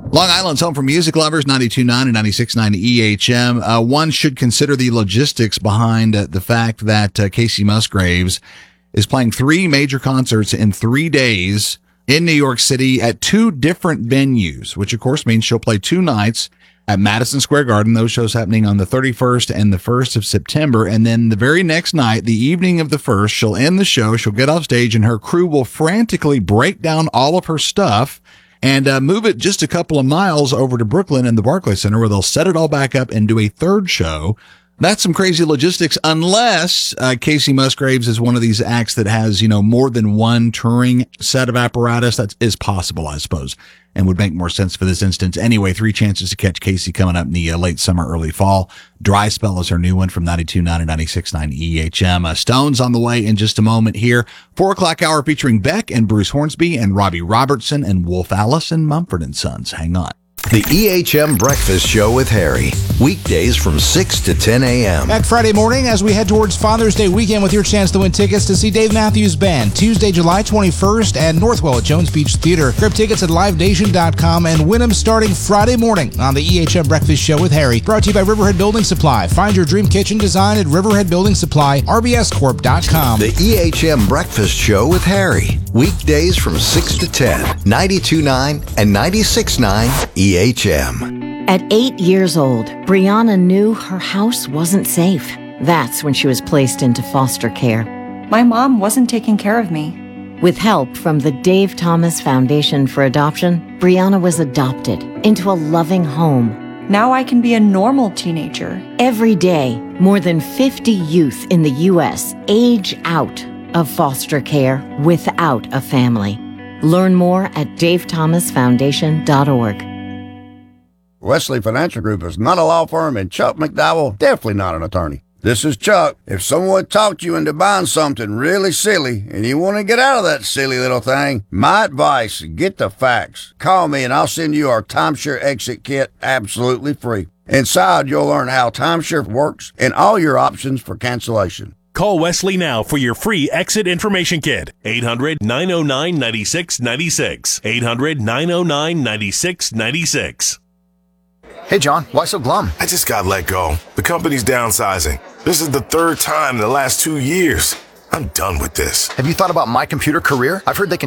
Long Island's home for music lovers, 92.9 and 96.9 EHM. One should consider the logistics behind the fact that Kacey Musgraves is playing 3 major concerts in 3 days in New York City at 2 different venues, which of course means she'll play 2 nights at Madison Square Garden. Those shows happening on the 31st and the 1st of September. And then the very next night, the evening of the 1st, she'll end the show. She'll get off stage and her crew will frantically break down all of her stuff and move it just a couple of miles over to Brooklyn and the Barclays Center, where they'll set it all back up and do a 3rd show. That's some crazy logistics, unless Kacey Musgraves is one of these acts that has, more than one touring set of apparatus. That is possible, I suppose, and would make more sense for this instance. Anyway, 3 chances to catch Kacey coming up in the late summer, early fall. Dry Spell is her new one from 92.9 and 96.9 EHM. Stones on the way in just a moment here. 4 o'clock hour featuring Beck and Bruce Hornsby and Robbie Robertson and Wolf Alice and Mumford & Sons. Hang on. The EHM Breakfast Show with Harry. Weekdays from 6 to 10 a.m. Back Friday morning as we head towards Father's Day weekend with your chance to win tickets to see Dave Matthews Band Tuesday, July 21st at Northwell at Jones Beach Theater. Grab tickets at livenation.com and win them starting Friday morning on the EHM Breakfast Show with Harry. Brought to you by Riverhead Building Supply. Find your dream kitchen design at Riverhead Building Supply, rbscorp.com. The EHM Breakfast Show with Harry. Weekdays from 6 to 10. 92.9 and 96.9 EHM. At 8 years old, Brianna knew her house wasn't safe. That's when she was placed into foster care. My mom wasn't taking care of me. With help from the Dave Thomas Foundation for Adoption, Brianna was adopted into a loving home. Now I can be a normal teenager. Every day, more than 50 youth in the U.S. age out of foster care without a family. Learn more at davethomasfoundation.org. Wesley Financial Group is not a law firm, and Chuck McDowell definitely not an attorney. This is Chuck. If someone talked you into buying something really silly and you want to get out of that silly little thing, my advice, get the facts. Call me and I'll send you our timeshare exit kit absolutely free. Inside, you'll learn how timeshare works and all your options for cancellation. Call Wesley now for your free exit information kit. 800-909-9696. 800-909-9696. Hey, John, why so glum? I just got let go. The company's downsizing. This is the 3rd time in the last 2 years. I'm done with this. Have you thought about My Computer Career? I've heard they can